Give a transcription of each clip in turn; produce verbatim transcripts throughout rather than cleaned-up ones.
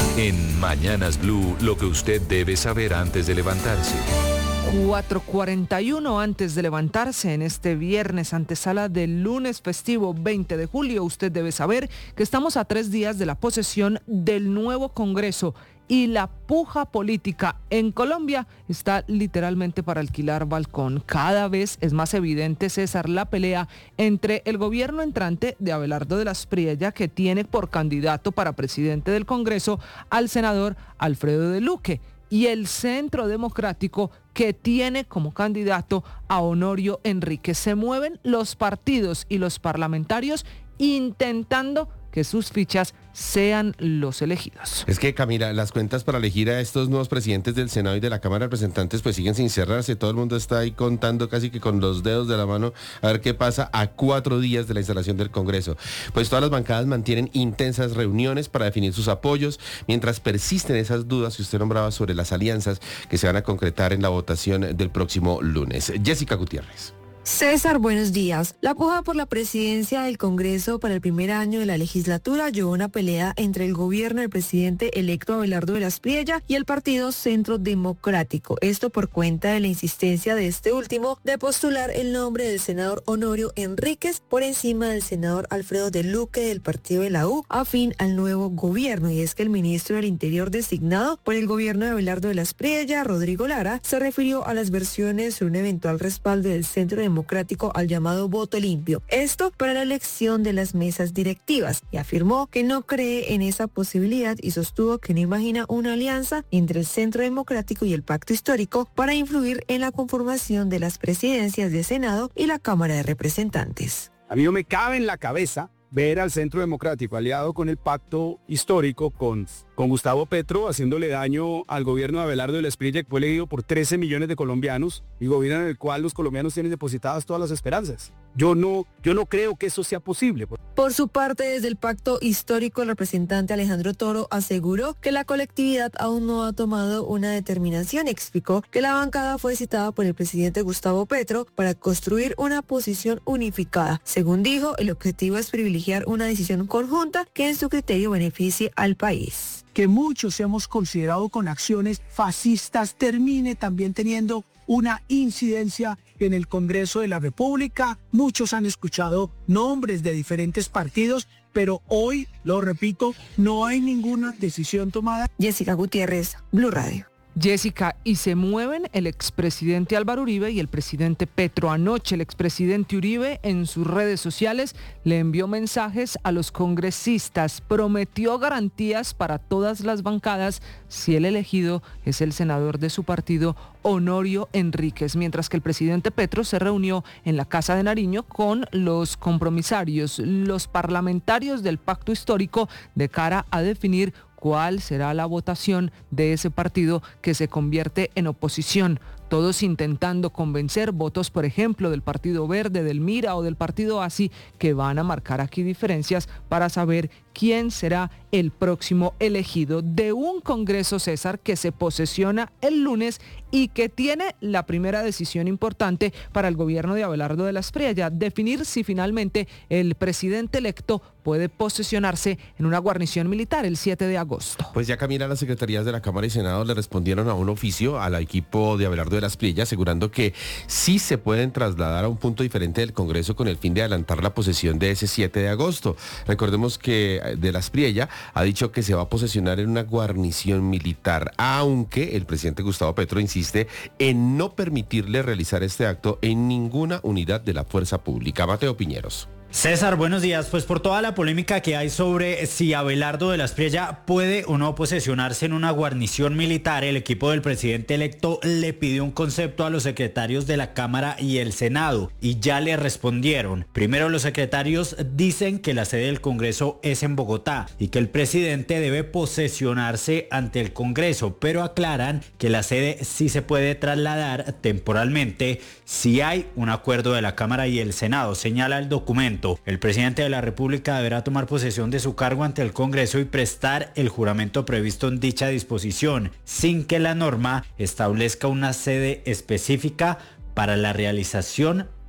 En Mañanas Blue, lo que usted debe saber antes de levantarse. cuatro cuarenta y uno antes de levantarse en este viernes, antesala del lunes festivo veinte de julio. Usted debe saber que estamos a tres días de la posesión del nuevo Congreso y la puja política en Colombia está literalmente para alquilar balcón. Cada vez es más evidente, César, la pelea entre el gobierno entrante de Abelardo de la Espriella, que tiene por candidato para presidente del Congreso al senador Alfredo de Luque, y el Centro Democrático, que tiene como candidato a Honorio Enríquez. Se mueven los partidos y los parlamentarios intentando que sus fichas sean los elegidos. Es que, Camila, las cuentas para elegir a estos nuevos presidentes del Senado y de la Cámara de Representantes pues siguen sin cerrarse. Todo el mundo está ahí contando casi que con los dedos de la mano a ver qué pasa a cuatro días de la instalación del Congreso. Pues todas las bancadas mantienen intensas reuniones para definir sus apoyos, mientras persisten esas dudas que usted nombraba sobre las alianzas que se van a concretar en la votación del próximo lunes. Jessica Gutiérrez. César, buenos días. La puja por la presidencia del Congreso para el primer año de la legislatura llevó una pelea entre el gobierno del presidente electo Abelardo de la Espriella y el partido Centro Democrático. Esto por cuenta de la insistencia de este último de postular el nombre del senador Honorio Enríquez por encima del senador Alfredo de Luque del partido de la U, afín al nuevo gobierno. Y es que el ministro del Interior designado por el gobierno de Abelardo de la Espriella, Rodrigo Lara, se refirió a las versiones sobre un eventual respaldo del Centro Democrático democrático al llamado voto limpio. Esto para la elección de las mesas directivas, y afirmó que no cree en esa posibilidad y sostuvo que no imagina una alianza entre el Centro Democrático y el Pacto Histórico para influir en la conformación de las presidencias de Senado y la Cámara de Representantes. A mí no me cabe en la cabeza ver al Centro Democrático aliado con el Pacto Histórico, con, con Gustavo Petro, haciéndole daño al gobierno de Abelardo de la Espriella, que fue elegido por trece millones de colombianos, y gobierno en el cual los colombianos tienen depositadas todas las esperanzas. Yo no, yo no creo que eso sea posible. Por su parte, desde el Pacto Histórico, el representante Alejandro Toro aseguró que la colectividad aún no ha tomado una determinación y explicó que la bancada fue citada por el presidente Gustavo Petro para construir una posición unificada. Según dijo, el objetivo es privilegiar una decisión conjunta que en su criterio beneficie al país. Que muchos hemos considerado con acciones fascistas termine también teniendo una incidencia en el Congreso de la República. Muchos han escuchado nombres de diferentes partidos, pero hoy, lo repito, no hay ninguna decisión tomada. Jessica Gutiérrez, Blue Radio. Jessica, y se mueven el expresidente Álvaro Uribe y el presidente Petro. Anoche el expresidente Uribe en sus redes sociales le envió mensajes a los congresistas, prometió garantías para todas las bancadas si el elegido es el senador de su partido, Honorio Enríquez, mientras que el presidente Petro se reunió en la Casa de Nariño con los compromisarios, los parlamentarios del Pacto Histórico, de cara a definir cuál será la votación de ese partido que se convierte en oposición. Todos intentando convencer votos, por ejemplo, del Partido Verde, del Mira o del Partido ASI, que van a marcar aquí diferencias para saber quién será el próximo elegido de un Congreso, César, que se posesiona el lunes y que tiene la primera decisión importante para el gobierno de Abelardo de la Espriella, definir si finalmente el presidente electo puede posesionarse en una guarnición militar el siete de agosto. Pues ya, Camila, las secretarías de la Cámara y Senado le respondieron a un oficio al equipo de Abelardo de la Espriella, asegurando que sí se pueden trasladar a un punto diferente del Congreso con el fin de adelantar la posesión de ese siete de agosto. Recordemos que de la Espriella ha dicho que se va a posesionar en una guarnición militar, aunque el presidente Gustavo Petro insiste en no permitirle realizar este acto en ninguna unidad de la fuerza pública. Mateo Piñeros. César, buenos días. Pues por toda la polémica que hay sobre si Abelardo de la Espriella puede o no posesionarse en una guarnición militar, el equipo del presidente electo le pidió un concepto a los secretarios de la Cámara y el Senado y ya le respondieron. Primero, los secretarios dicen que la sede del Congreso es en Bogotá y que el presidente debe posesionarse ante el Congreso, pero aclaran que la sede sí se puede trasladar temporalmente si hay un acuerdo de la Cámara y el Senado, señala el documento. El presidente de la República deberá tomar posesión de su cargo ante el Congreso y prestar el juramento previsto en dicha disposición, sin que la norma establezca una sede específica para la realización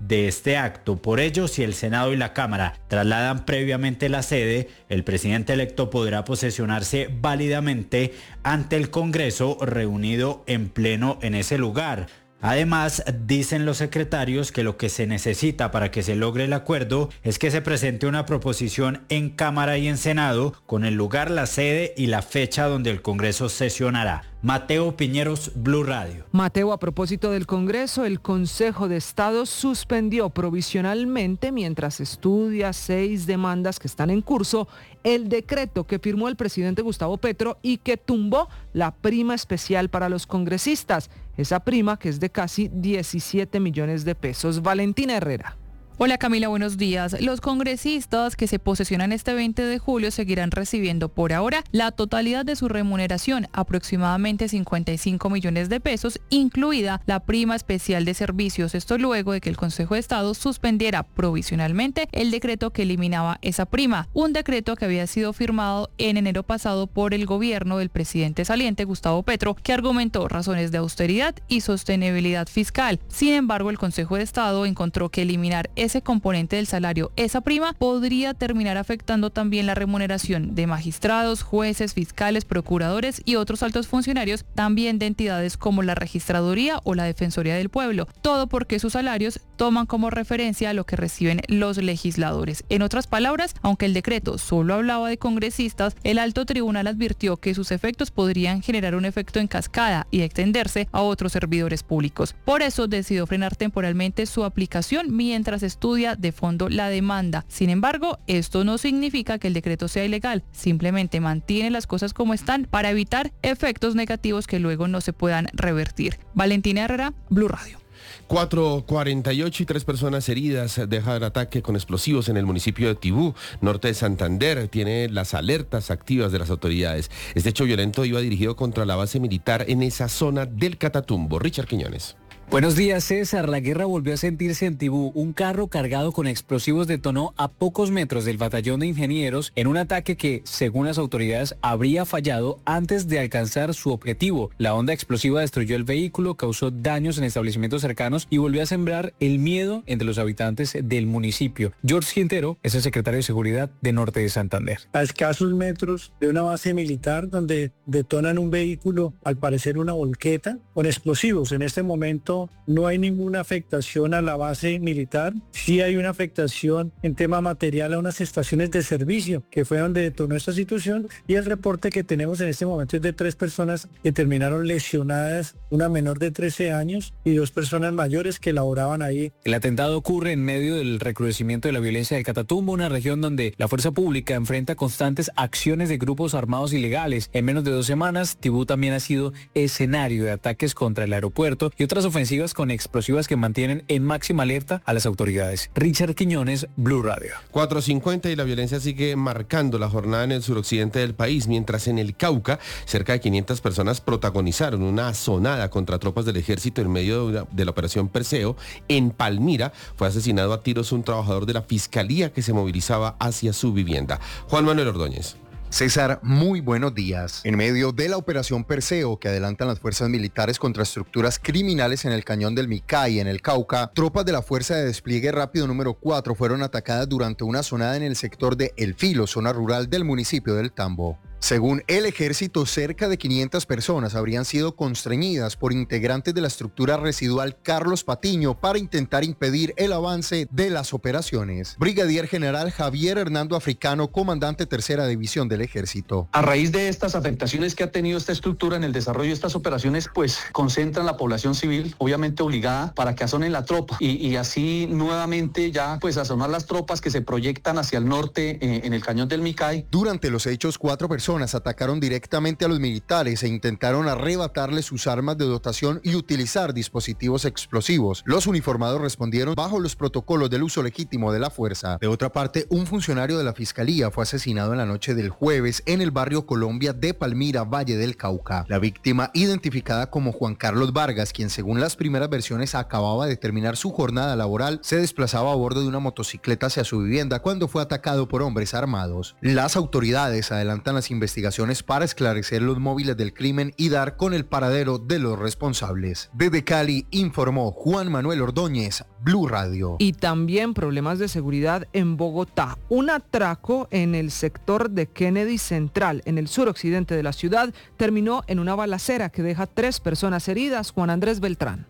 de este acto. Por ello, si el Senado y la Cámara trasladan previamente la sede, el presidente electo podrá posesionarse válidamente ante el Congreso reunido en pleno en ese lugar. Además, dicen los secretarios que lo que se necesita para que se logre el acuerdo es que se presente una proposición en Cámara y en Senado con el lugar, la sede y la fecha donde el Congreso sesionará. Mateo Piñeros, Blue Radio. Mateo, a propósito del Congreso, el Consejo de Estado suspendió provisionalmente, mientras estudia seis demandas que están en curso, el decreto que firmó el presidente Gustavo Petro y que tumbó la prima especial para los congresistas. Esa prima que es de casi diecisiete millones de pesos. Valentina Herrera. Hola Camila, buenos días. Los congresistas que se posesionan este veinte de julio seguirán recibiendo por ahora la totalidad de su remuneración, aproximadamente cincuenta y cinco millones de pesos, incluida la prima especial de servicios. Esto luego de que el Consejo de Estado suspendiera provisionalmente el decreto que eliminaba esa prima, un decreto que había sido firmado en enero pasado por el gobierno del presidente saliente Gustavo Petro, que argumentó razones de austeridad y sostenibilidad fiscal. Sin embargo, el Consejo de Estado encontró que eliminar ese componente del salario, esa prima, podría terminar afectando también la remuneración de magistrados, jueces, fiscales, procuradores y otros altos funcionarios, también de entidades como la Registraduría o la Defensoría del Pueblo. Todo porque sus salarios toman como referencia lo que reciben los legisladores. En otras palabras, aunque el decreto solo hablaba de congresistas, el alto tribunal advirtió que sus efectos podrían generar un efecto en cascada y extenderse a otros servidores públicos. Por eso decidió frenar temporalmente su aplicación mientras estudia de fondo la demanda. Sin embargo, esto no significa que el decreto sea ilegal, simplemente mantiene las cosas como están para evitar efectos negativos que luego no se puedan revertir. Valentina Herrera, Blue Radio. cuatro cuarenta y ocho y tres personas heridas deja el ataque con explosivos en el municipio de Tibú, norte de Santander. Tiene las alertas activas de las autoridades. Este hecho violento iba dirigido contra la base militar en esa zona del Catatumbo. Richard Quiñones. Buenos días, César. La guerra volvió a sentirse en Tibú. Un carro cargado con explosivos detonó a pocos metros del batallón de ingenieros en un ataque que, según las autoridades, habría fallado antes de alcanzar su objetivo. La onda explosiva destruyó el vehículo, causó daños en establecimientos cercanos y volvió a sembrar el miedo entre los habitantes del municipio. George Quintero es el secretario de Seguridad de Norte de Santander. A escasos metros de una base militar donde detonan un vehículo, al parecer una volqueta, con explosivos. En este momento no hay ninguna afectación a la base militar. Sí hay una afectación en tema material a unas estaciones de servicio, que fue donde detonó esta situación, y el reporte que tenemos en este momento es de tres personas que terminaron lesionadas, una menor de trece años y dos personas mayores que laboraban ahí. El atentado ocurre en medio del recrudecimiento de la violencia del Catatumbo, una región donde la fuerza pública enfrenta constantes acciones de grupos armados ilegales. En menos de dos semanas, Tibú también ha sido escenario de ataques contra el aeropuerto y otras ofensivas con explosivas que mantienen en máxima alerta a las autoridades. Richard Quiñones, Blue Radio. cuatro cincuenta y la violencia sigue marcando la jornada en el suroccidente del país, mientras en el Cauca cerca de quinientas personas protagonizaron una asonada contra tropas del ejército en medio de, una, de la operación Perseo. En Palmira fue asesinado a tiros un trabajador de la fiscalía que se movilizaba hacia su vivienda. Juan Manuel Ordóñez. César, muy buenos días. En medio de la operación Perseo que adelantan las fuerzas militares contra estructuras criminales en el cañón del Micay, en el Cauca, tropas de la Fuerza de Despliegue Rápido número cuatro fueron atacadas durante una zonada en el sector de El Filo, zona rural del municipio del Tambo. Según el ejército, cerca de quinientas personas habrían sido constreñidas por integrantes de la estructura residual Carlos Patiño para intentar impedir el avance de las operaciones. Brigadier General Javier Hernando Africano, comandante tercera división del ejército. A raíz de estas afectaciones que ha tenido esta estructura en el desarrollo de estas operaciones, pues concentran la población civil, obviamente obligada, para que asonen la tropa y, y así nuevamente ya pues asonar las tropas que se proyectan hacia el norte eh, en el cañón del Micay. Durante los hechos, cuatro personas atacaron directamente a los militares e intentaron arrebatarles sus armas de dotación y utilizar dispositivos explosivos. Los uniformados respondieron bajo los protocolos del uso legítimo de la fuerza. De otra parte, un funcionario de la Fiscalía fue asesinado en la noche del jueves en el barrio Colombia de Palmira, Valle del Cauca. La víctima, identificada como Juan Carlos Vargas, quien según las primeras versiones acababa de terminar su jornada laboral, se desplazaba a bordo de una motocicleta hacia su vivienda cuando fue atacado por hombres armados. Las autoridades adelantan las investigaciones investigaciones para esclarecer los móviles del crimen y dar con el paradero de los responsables. Desde Cali informó Juan Manuel Ordóñez, Blue Radio. Y también problemas de seguridad en Bogotá. Un atraco en el sector de Kennedy Central, en el suroccidente de la ciudad, terminó en una balacera que deja tres personas heridas. Juan Andrés Beltrán.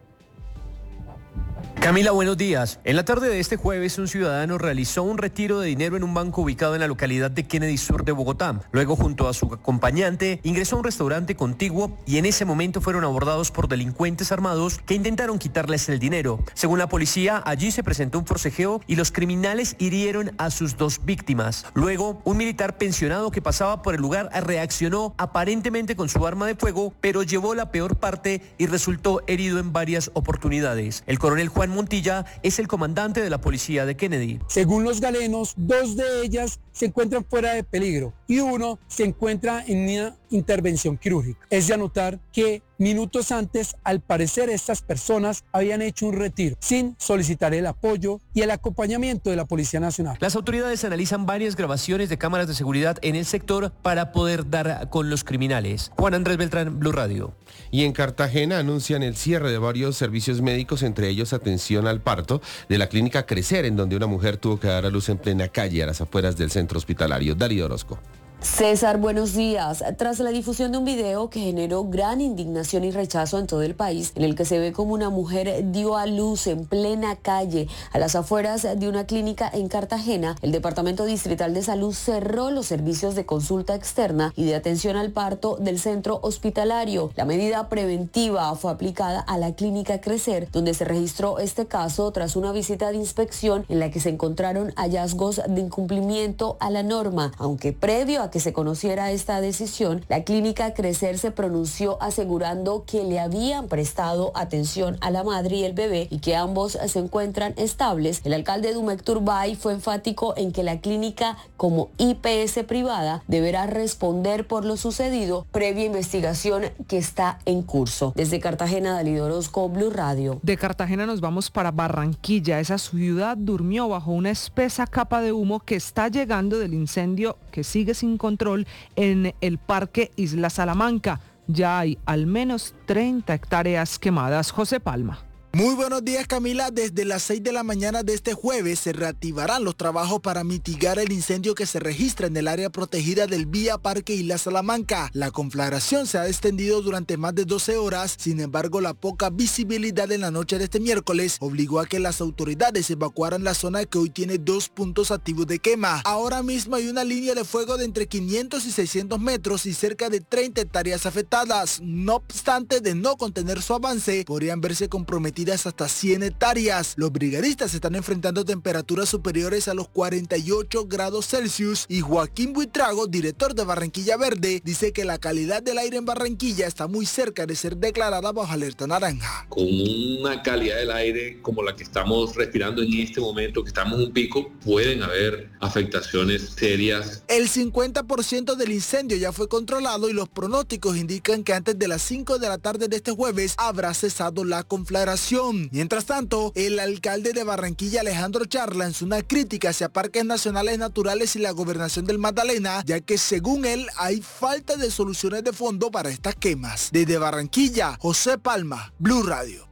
Camila, buenos días. En la tarde de este jueves, un ciudadano realizó un retiro de dinero en un banco ubicado en la localidad de Kennedy Sur de Bogotá. Luego, junto a su acompañante, ingresó a un restaurante contiguo y en ese momento fueron abordados por delincuentes armados que intentaron quitarles el dinero. Según la policía, allí se presentó un forcejeo y los criminales hirieron a sus dos víctimas. Luego, un militar pensionado que pasaba por el lugar reaccionó aparentemente con su arma de fuego, pero llevó la peor parte y resultó herido en varias oportunidades. El coronel Juan Montilla es el comandante de la policía de Kennedy. Según los galenos, dos de ellas se encuentran fuera de peligro y uno se encuentra en una intervención quirúrgica. Es de anotar que minutos antes, al parecer, estas personas habían hecho un retiro sin solicitar el apoyo y el acompañamiento de la Policía Nacional. Las autoridades analizan varias grabaciones de cámaras de seguridad en el sector para poder dar con los criminales. Juan Andrés Beltrán, Blue Radio. Y en Cartagena anuncian el cierre de varios servicios médicos, entre ellos atención al parto de la clínica Crecer, en donde una mujer tuvo que dar a luz en plena calle a las afueras del centro hospitalario. Darío Orozco. César, buenos días. Tras la difusión de un video que generó gran indignación y rechazo en todo el país, en el que se ve como una mujer dio a luz en plena calle a las afueras de una clínica en Cartagena, el Departamento Distrital de Salud cerró los servicios de consulta externa y de atención al parto del centro hospitalario. La medida preventiva fue aplicada a la clínica Crecer, donde se registró este caso tras una visita de inspección en la que se encontraron hallazgos de incumplimiento a la norma, aunque previo a que se conociera esta decisión, la clínica Crecer se pronunció asegurando que le habían prestado atención a la madre y el bebé y que ambos se encuentran estables. El alcalde de Dumec Turbay fue enfático en que la clínica, como I P S privada, deberá responder por lo sucedido, previa investigación que está en curso. Desde Cartagena, Dalida Orozco, Blue Radio. De Cartagena nos vamos para Barranquilla. Esa ciudad durmió bajo una espesa capa de humo que está llegando del incendio que sigue sin control en el Parque Isla Salamanca. Ya hay al menos treinta hectáreas quemadas. José Palma. Muy buenos días, Camila. Desde las seis de la mañana de este jueves se reactivarán los trabajos para mitigar el incendio que se registra en el área protegida del Vía Parque Isla Salamanca. La conflagración se ha extendido durante más de doce horas, sin embargo la poca visibilidad en la noche de este miércoles obligó a que las autoridades evacuaran la zona que hoy tiene dos puntos activos de quema. Ahora mismo hay una línea de fuego de entre quinientos y seiscientos metros y cerca de treinta hectáreas afectadas. No obstante, de no contener su avance, podrían verse comprometidas hasta cien hectáreas. Los brigadistas se están enfrentando temperaturas superiores a los cuarenta y ocho grados Celsius y Joaquín Buitrago, director de Barranquilla Verde, dice que la calidad del aire en Barranquilla está muy cerca de ser declarada bajo alerta naranja. Con una calidad del aire como la que estamos respirando en este momento, que estamos en un pico, pueden haber afectaciones serias. El cincuenta por ciento del incendio ya fue controlado y los pronósticos indican que antes de las cinco de la tarde de este jueves habrá cesado la conflagración. Mientras tanto, el alcalde de Barranquilla, Alejandro Charla, lanzó una crítica hacia parques nacionales naturales y la gobernación del Magdalena, ya que según él hay falta de soluciones de fondo para estas quemas. Desde Barranquilla, José Palma, Blue Radio.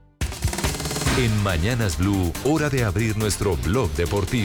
En Mañanas Blue, hora de abrir nuestro blog deportivo.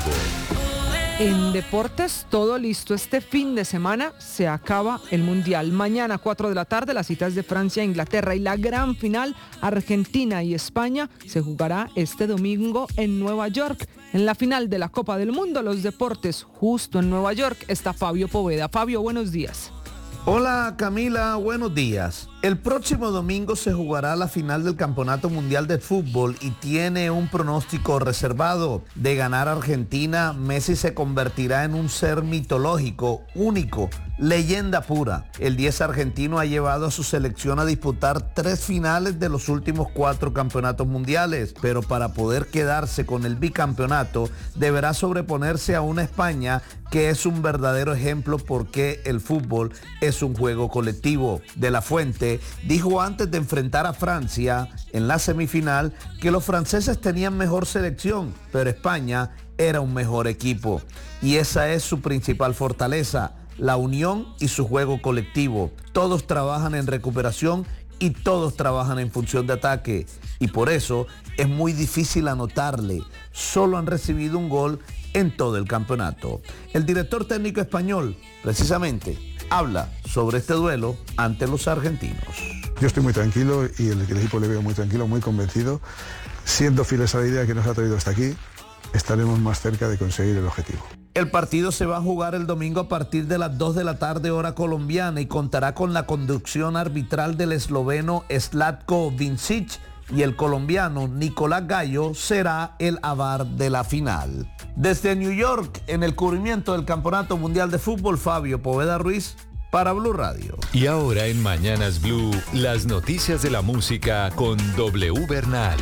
En deportes, todo listo. Este fin de semana se acaba el Mundial. Mañana, cuatro de la tarde, las citas de Francia e Inglaterra y la gran final, Argentina y España, se jugará este domingo en Nueva York. En la final de la Copa del Mundo, los deportes, justo en Nueva York, está Fabio Poveda. Fabio, buenos días. Hola Camila, buenos días. El próximo domingo se jugará la final del Campeonato Mundial de Fútbol y tiene un pronóstico reservado. De ganar Argentina, Messi se convertirá en un ser mitológico, único, leyenda pura. El diez argentino ha llevado a su selección a disputar tres finales de los últimos cuatro campeonatos mundiales, pero para poder quedarse con el bicampeonato deberá sobreponerse a una España que es un verdadero ejemplo porque el fútbol es un juego colectivo. De la Fuente dijo antes de enfrentar a Francia en la semifinal que los franceses tenían mejor selección, pero España era un mejor equipo. Y esa es su principal fortaleza, la unión y su juego colectivo. Todos trabajan en recuperación y todos trabajan en función de ataque. Y por eso es muy difícil anotarle. Solo han recibido un gol en todo el campeonato. El director técnico español, precisamente, habla sobre este duelo ante los argentinos. Yo estoy muy tranquilo y el, el equipo le veo muy tranquilo, muy convencido. Siendo fieles a la idea que nos ha traído hasta aquí, estaremos más cerca de conseguir el objetivo. El partido se va a jugar el domingo a partir de las dos de la tarde hora colombiana y contará con la conducción arbitral del esloveno Zlatko Vincic y el colombiano Nicolás Gallo será el A V A R de la final. Desde New York, en el cubrimiento del Campeonato Mundial de Fútbol, Fabio Poveda Ruiz para Blue Radio. Y ahora en Mañanas Blue, las noticias de la música con W Bernal.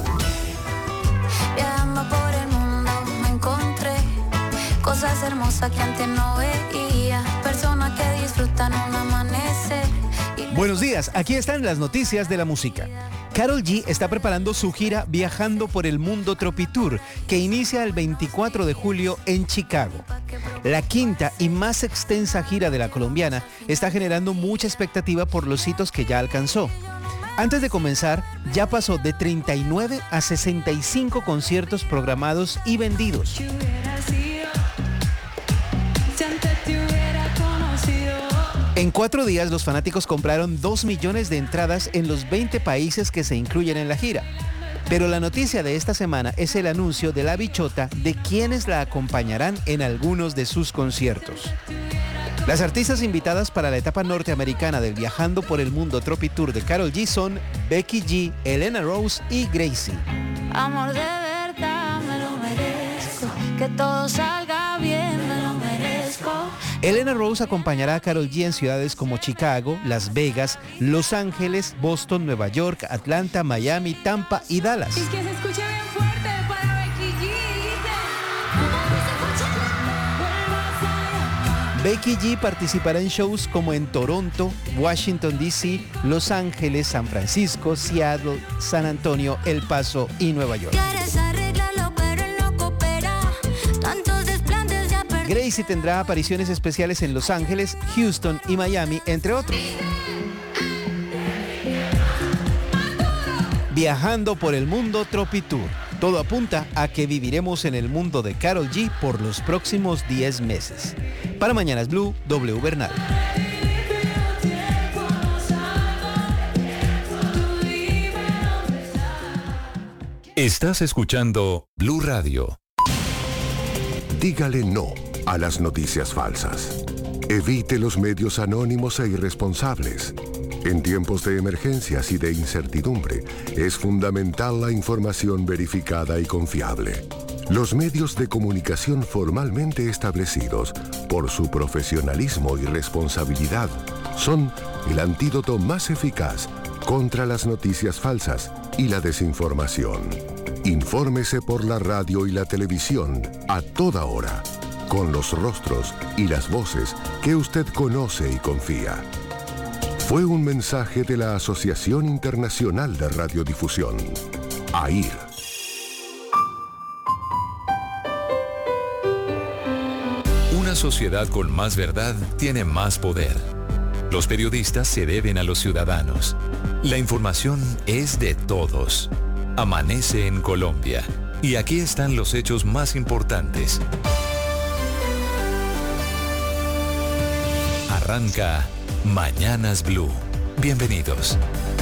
Viajando por el mundo me encontré cosas hermosas que antes no veía, personas que disfrutan un amanecer. Buenos días, aquí están las noticias de la música. Karol G está preparando su gira Viajando por el Mundo Tropitour, que inicia el veinticuatro de julio en Chicago. La quinta y más extensa gira de la colombiana está generando mucha expectativa por los hitos que ya alcanzó. Antes de comenzar, ya pasó de treinta y nueve a sesenta y cinco conciertos programados y vendidos. En cuatro días, los fanáticos compraron dos millones de entradas en los veinte países que se incluyen en la gira. Pero la noticia de esta semana es el anuncio de la bichota de quienes la acompañarán en algunos de sus conciertos. Las artistas invitadas para la etapa norteamericana del Viajando por el Mundo Tropitour de Karol G son Becky G, Elena Rose y Gracie. Amor de verdad me lo merezco, que todo salga bien me lo merezco. Elena Rose acompañará a Karol G en ciudades como Chicago, Las Vegas, Los Ángeles, Boston, Nueva York, Atlanta, Miami, Tampa y Dallas. Y que se escuche bien fuerte para Becky G. Becky G participará en shows como en Toronto, Washington D C, Los Ángeles, San Francisco, Seattle, San Antonio, El Paso y Nueva York. Gracie tendrá apariciones especiales en Los Ángeles, Houston y Miami, entre otros. Viajando por el Mundo Tropitour. Todo apunta a que viviremos en el mundo de Karol G por los próximos diez meses. Para Mañanas Blue, W Bernal. Estás escuchando Blue Radio. Dígale no a las noticias falsas. Evite los medios anónimos e irresponsables. En tiempos de emergencias y de incertidumbre, es fundamental la información verificada y confiable. Los medios de comunicación formalmente establecidos, por su profesionalismo y responsabilidad, son el antídoto más eficaz contra las noticias falsas y la desinformación. Infórmese por la radio y la televisión a toda hora, con los rostros y las voces que usted conoce y confía. Fue un mensaje de la Asociación Internacional de Radiodifusión, A I R. Una sociedad con más verdad tiene más poder. Los periodistas se deben a los ciudadanos. La información es de todos. Amanece en Colombia. Y aquí están los hechos más importantes. Arranca Mañanas Blue. Bienvenidos.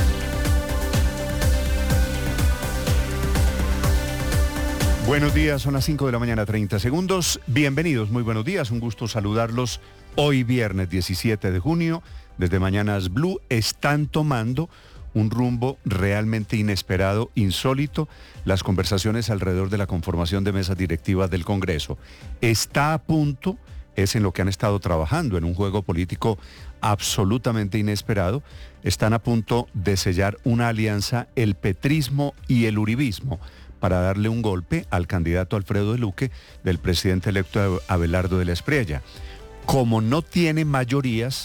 Buenos días, son las cinco de la mañana, treinta segundos. Bienvenidos, muy buenos días, un gusto saludarlos. Hoy viernes diecisiete de junio, desde Mañanas Blue, están tomando un rumbo realmente inesperado, insólito, las conversaciones alrededor de la conformación de mesas directivas del Congreso. Está a punto, es en lo que han estado trabajando, en un juego político absolutamente inesperado, están a punto de sellar una alianza, el petrismo y el uribismo, para darle un golpe al candidato Alfredo Duque del presidente electo Abelardo de la Espriella. Como no tiene mayorías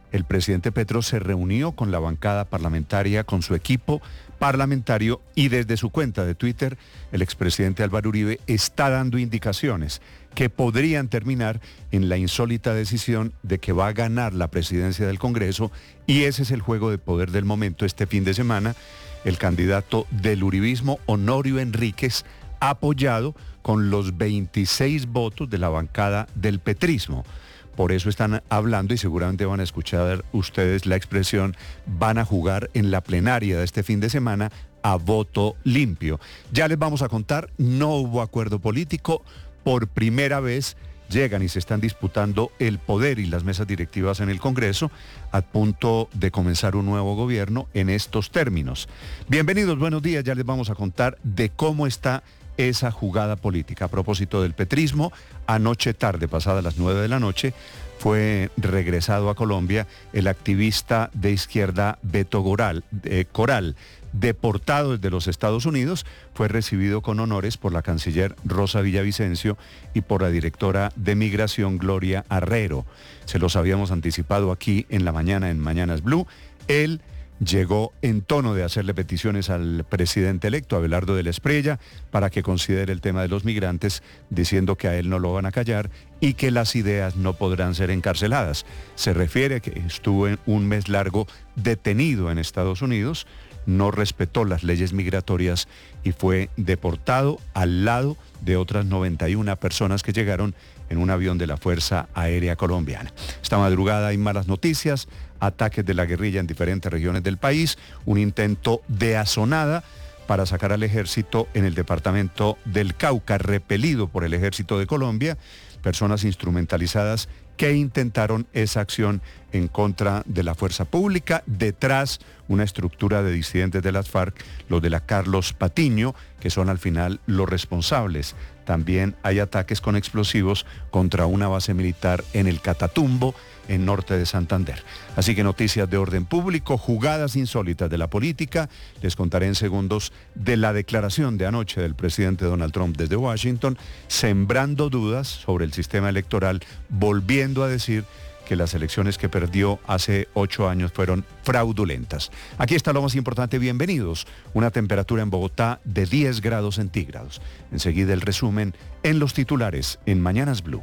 el presidente Petro se reunió con la bancada parlamentaria, con su equipo parlamentario, y desde su cuenta de Twitter, el expresidente Álvaro Uribe está dando indicaciones que podrían terminar en la insólita decisión de que va a ganar la presidencia del Congreso, y ese es el juego de poder del momento. Este fin de semana, el candidato del uribismo, Honorio Enríquez, apoyado con los veintiséis votos de la bancada del petrismo. Por eso están hablando, y seguramente van a escuchar ustedes la expresión, van a jugar en la plenaria de este fin de semana a voto limpio. Ya les vamos a contar, no hubo acuerdo político. Por primera vez llegan y se están disputando el poder y las mesas directivas en el Congreso, a punto de comenzar un nuevo gobierno en estos términos. Bienvenidos, buenos días. Ya les vamos a contar de cómo está esa jugada política. A propósito del petrismo, anoche tarde, pasada las nueve de la noche, fue regresado a Colombia el activista de izquierda Beto Coral, eh, Coral, deportado desde los Estados Unidos, fue recibido con honores por la canciller Rosa Villavicencio y por la directora de Migración Gloria Arrero. Se los habíamos anticipado aquí en la mañana en Mañanas Blue. Él llegó en tono de hacerle peticiones al presidente electo, Abelardo de la Espriella, para que considere el tema de los migrantes, diciendo que a él no lo van a callar y que las ideas no podrán ser encarceladas. Se refiere a que estuvo un mes largo detenido en Estados Unidos, no respetó las leyes migratorias y fue deportado al lado de otras noventa y una personas que llegaron en un avión de la Fuerza Aérea Colombiana. Esta madrugada hay malas noticias, ataques de la guerrilla en diferentes regiones del país, un intento de azonada para sacar al ejército en el departamento del Cauca, repelido por el ejército de Colombia, personas instrumentalizadas que intentaron esa acción en contra de la fuerza pública. Detrás, una estructura de disidentes de las FARC, los de la Carlos Patiño, que son al final los responsables. También hay ataques con explosivos contra una base militar en el Catatumbo, en norte de Santander. Así que noticias de orden público, jugadas insólitas de la política. Les contaré en segundos de la declaración de anoche del presidente Donald Trump desde Washington, sembrando dudas sobre el sistema electoral, volviendo a decir que las elecciones que perdió hace ocho años fueron fraudulentas. Aquí está lo más importante, bienvenidos. Una temperatura en Bogotá de diez grados centígrados. Enseguida el resumen en los titulares en Mañanas Blue.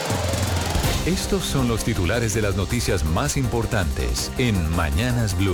Estos son los titulares de las noticias más importantes en Mañanas Blue.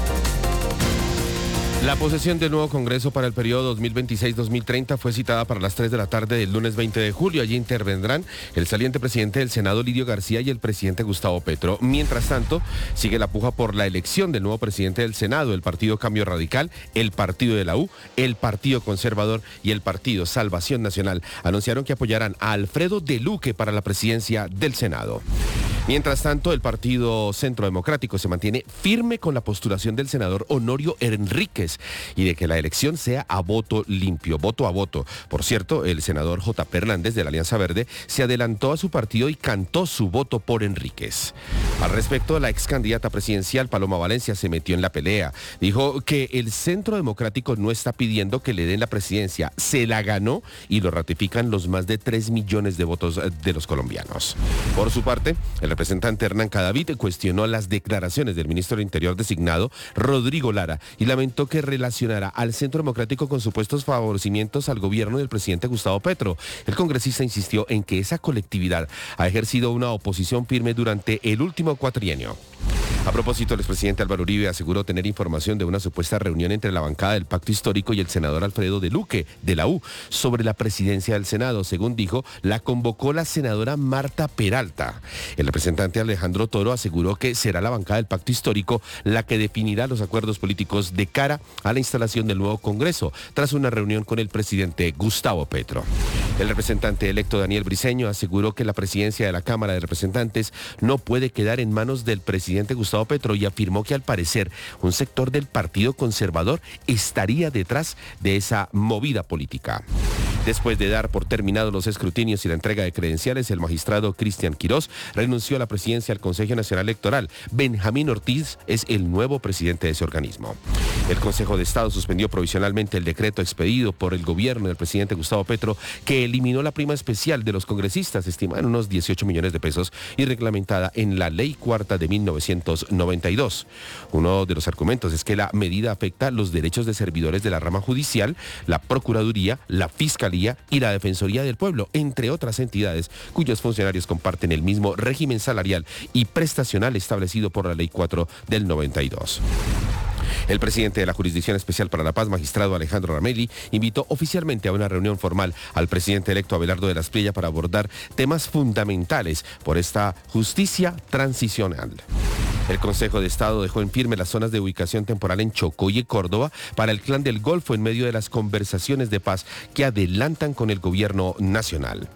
La posesión del nuevo Congreso para el periodo dos mil veintiséis dos mil treinta fue citada para las tres de la tarde del lunes veinte de julio. Allí intervendrán el saliente presidente del Senado, Lidio García, y el presidente Gustavo Petro. Mientras tanto, sigue la puja por la elección del nuevo presidente del Senado, el Partido Cambio Radical, el Partido de la U, el Partido Conservador y el Partido Salvación Nacional. Anunciaron que apoyarán a Alfredo de Luque para la presidencia del Senado. Mientras tanto, el Partido Centro Democrático se mantiene firme con la postulación del senador Honorio Enríquez y de que la elección sea a voto limpio, voto a voto. Por cierto, el senador J P Hernández de la Alianza Verde se adelantó a su partido y cantó su voto por Enríquez. Al respecto, la ex candidata presidencial Paloma Valencia se metió en la pelea. Dijo que el Centro Democrático no está pidiendo que le den la presidencia, se la ganó y lo ratifican los más de tres millones de votos de los colombianos. Por su parte, el representante Hernán Cadavid cuestionó las declaraciones del ministro del Interior designado, Rodrigo Lara, y lamentó que relacionara al Centro Democrático con supuestos favorecimientos al gobierno del presidente Gustavo Petro. El congresista insistió en que esa colectividad ha ejercido una oposición firme durante el último cuatrienio. A propósito, el expresidente Álvaro Uribe aseguró tener información de una supuesta reunión entre la bancada del Pacto Histórico y el senador Alfredo de Luque, de la U, sobre la presidencia del Senado. Según dijo, la convocó la senadora Marta Peralta. El representante Alejandro Toro aseguró que será la bancada del Pacto Histórico la que definirá los acuerdos políticos de cara a la instalación del nuevo Congreso, tras una reunión con el presidente Gustavo Petro. El representante electo Daniel Briceño aseguró que la presidencia de la Cámara de Representantes no puede quedar en manos del presidente Gustavo Petro y afirmó que al parecer un sector del Partido Conservador estaría detrás de esa movida política. Después de dar por terminados los escrutinios y la entrega de credenciales, el magistrado Cristian Quirós renunció a la presidencia del Consejo Nacional Electoral. Benjamín Ortiz es el nuevo presidente de ese organismo. El Consejo de Estado suspendió provisionalmente el decreto expedido por el gobierno del presidente Gustavo Petro que eliminó la prima especial de los congresistas, estimada en unos dieciocho millones de pesos y reglamentada en la Ley Cuarta de mil novecientos noventa y dos. Uno de los argumentos es que la medida afecta los derechos de servidores de la rama judicial, la Procuraduría, la Fiscalía y la Defensoría del Pueblo, entre otras entidades cuyos funcionarios comparten el mismo régimen salarial y prestacional establecido por la Ley cuatro del noventa y dos. El presidente de la Jurisdicción Especial para la Paz, magistrado Alejandro Ramelli, invitó oficialmente a una reunión formal al presidente electo Abelardo de la Espriella para abordar temas fundamentales por esta justicia transicional. El Consejo de Estado dejó en firme las zonas de ubicación temporal en Chocó y Córdoba para el Clan del Golfo en medio de las conversaciones de paz que adelantan con el gobierno nacional.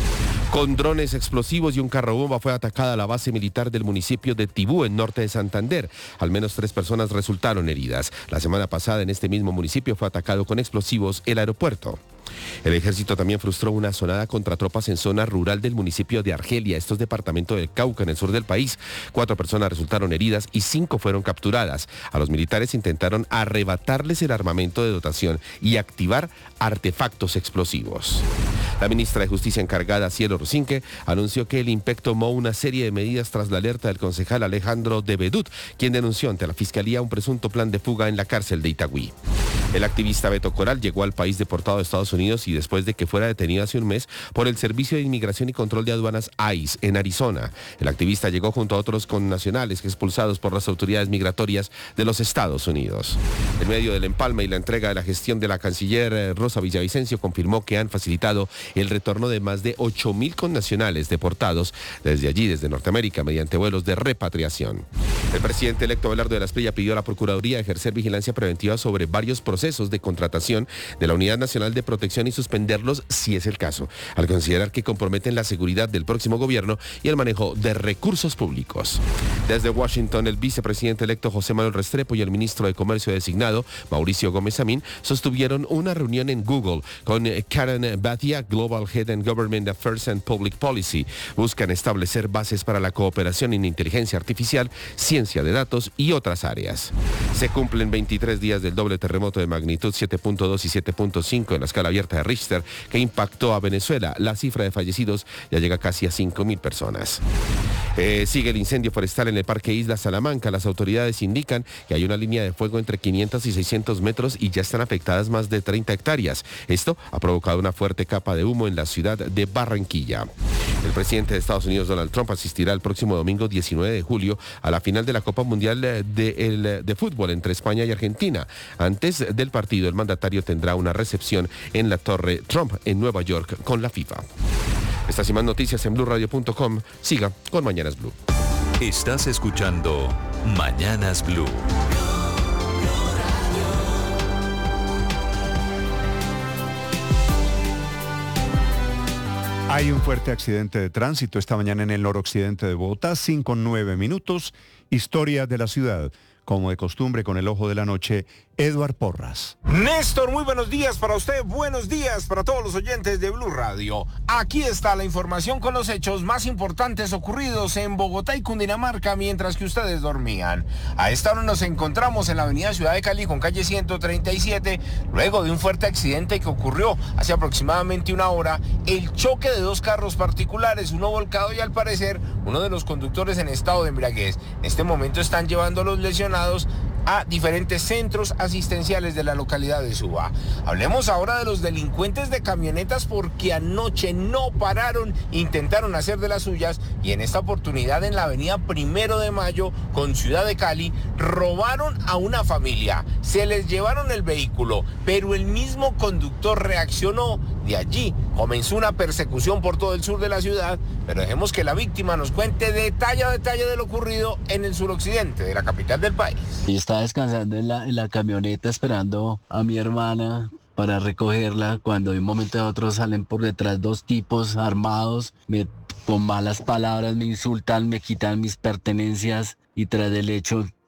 Con drones explosivos y un carro bomba fue atacada la base militar del municipio de Tibú, en norte de Santander. Al menos tres personas resultaron heridas. La semana pasada en este mismo municipio fue atacado con explosivos el aeropuerto. El ejército también frustró una sonada contra tropas en zona rural del municipio de Argelia, esto es departamento del Cauca, en el sur del país. Cuatro personas resultaron heridas y cinco fueron capturadas. A los militares intentaron arrebatarles el armamento de dotación y activar artefactos explosivos. La ministra de Justicia encargada, Cielo Rusinque, anunció que el I N P E C tomó una serie de medidas tras la alerta del concejal Alejandro de Bedut, quien denunció ante la Fiscalía un presunto plan de fuga en la cárcel de Itagüí. El activista Beto Coral llegó al país deportado de Estados Unidos y después de que fuera detenido hace un mes por el Servicio de Inmigración y Control de Aduanas I C E en Arizona. El activista llegó junto a otros connacionales expulsados por las autoridades migratorias de los Estados Unidos. En medio del empalme y la entrega de la gestión de la canciller Rosa Villavicencio confirmó que han facilitado el retorno de más de ocho mil connacionales deportados desde allí, desde Norteamérica, mediante vuelos de repatriación. El presidente electo Abelardo de la Espriella pidió a la Procuraduría ejercer vigilancia preventiva sobre varios procesos de contratación de la Unidad Nacional de Protección y suspenderlos si es el caso, al considerar que comprometen la seguridad del próximo gobierno y el manejo de recursos públicos. Desde Washington, el vicepresidente electo José Manuel Restrepo y el ministro de Comercio designado, Mauricio Gómez Amín, sostuvieron una reunión en Google con Karen Batia, Global Head and Government Affairs and Public Policy. Buscan establecer bases para la cooperación en inteligencia artificial, ciencia de datos y otras áreas. Se cumplen veintitrés días del doble terremoto de magnitud siete punto dos y siete punto cinco en la escala abierta de Richter que impactó a Venezuela. La cifra de fallecidos ya llega casi a cinco mil personas. Eh, sigue el incendio forestal en el Parque Isla Salamanca. Las autoridades indican que hay una línea de fuego entre quinientos y seiscientos metros y ya están afectadas más de treinta hectáreas. Esto ha provocado una fuerte capa de humo en la ciudad de Barranquilla. El presidente de Estados Unidos, Donald Trump, asistirá el próximo domingo diecinueve de julio a la final de la Copa Mundial de, de, de Fútbol entre España y Argentina. Antes del partido, el mandatario tendrá una recepción en la Torre Trump en Nueva York con la FIFA. Estas y más noticias en blue radio punto com. Siga con Mañanas Blue. Estás escuchando Mañanas Blue. Hay un fuerte accidente de tránsito esta mañana en el noroccidente de Bogotá, cinco nueve minutos. Historia de la ciudad, como de costumbre con el ojo de la noche, Eduard Porras. Néstor, muy buenos días para usted, buenos días para todos los oyentes de Blue Radio. Aquí está la información con los hechos más importantes ocurridos en Bogotá y Cundinamarca mientras que ustedes dormían. A esta hora nos encontramos en la avenida Ciudad de Cali con calle ciento treinta y siete, luego de un fuerte accidente que ocurrió hace aproximadamente una hora, el choque de dos carros particulares, uno volcado y al parecer uno de los conductores en estado de embriaguez. En este momento están llevando a los lesionados a diferentes centros asistenciales de la localidad de Suba. Hablemos ahora de los delincuentes de camionetas porque anoche no pararon, intentaron hacer de las suyas y en esta oportunidad en la avenida Primero de Mayo con Ciudad de Cali robaron a una familia, se les llevaron el vehículo, pero el mismo conductor reaccionó. De allí comenzó una persecución por todo el sur de la ciudad, pero dejemos que la víctima nos cuente detalle a detalle de lo ocurrido en el suroccidente de la capital del país. Yo estaba descansando en la, en la camioneta esperando a mi hermana para recogerla cuando de un momento a otro salen por detrás dos tipos armados, me, con malas palabras me insultan, me quitan mis pertenencias y tras del hecho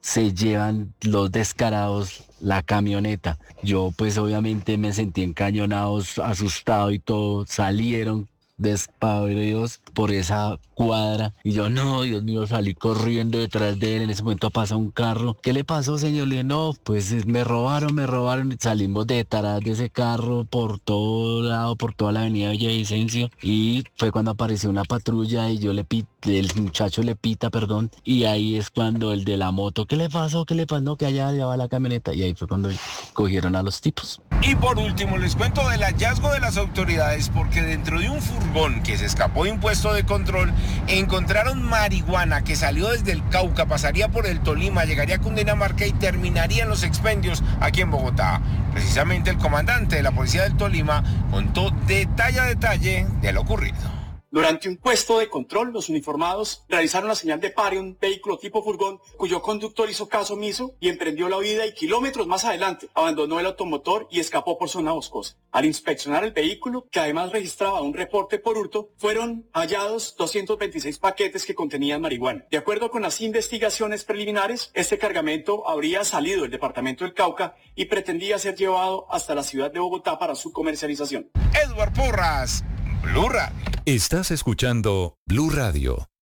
se llevan los descarados la camioneta. Yo pues obviamente me sentí encañonado, asustado y todo. Salieron despavoridos por esa cuadra y yo, no, Dios mío, salí corriendo detrás de él. En ese momento pasa un carro. ¿Qué le pasó, señor? Le dije, no, pues me robaron, me robaron. Salimos detrás de ese carro por todo lado, por toda la avenida Villavicencio, y fue cuando apareció una patrulla y yo le pité, el muchacho le pita, perdón, y ahí es cuando el de la moto, ¿qué le pasó? ¿Qué le pasó? No, que allá llevaba la camioneta, y ahí fue cuando cogieron a los tipos. Y por último les cuento del hallazgo de las autoridades, porque dentro de un furgón que se escapó de un puesto de control encontraron marihuana que salió desde el Cauca, pasaría por el Tolima, llegaría a Cundinamarca y terminaría en los expendios aquí en Bogotá. Precisamente el comandante de la policía del Tolima contó detalle a detalle de lo ocurrido. Durante un puesto de control, los uniformados realizaron la señal de pare a un vehículo tipo furgón, cuyo conductor hizo caso omiso y emprendió la huida, y kilómetros más adelante abandonó el automotor y escapó por zona boscosa. Al inspeccionar el vehículo, que además registraba un reporte por hurto, fueron hallados doscientos veintiséis paquetes que contenían marihuana. De acuerdo con las investigaciones preliminares, este cargamento habría salido del departamento del Cauca y pretendía ser llevado hasta la ciudad de Bogotá para su comercialización. Edward Porras, Blue Radio. Estás escuchando Blue Radio.